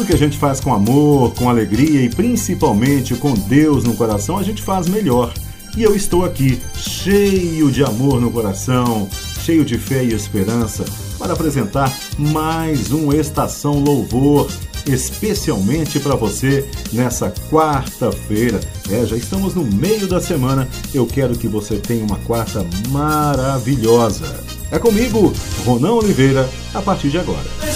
que a gente faz com amor, com alegria e principalmente com Deus no coração, a gente faz melhor. E eu estou aqui, cheio de amor no coração, cheio de fé e esperança, para apresentar mais um Estação Louvor, especialmente para você nessa quarta-feira. Já estamos no meio da semana, eu quero que você tenha uma quarta maravilhosa. É comigo, Ronan Oliveira, a partir de agora.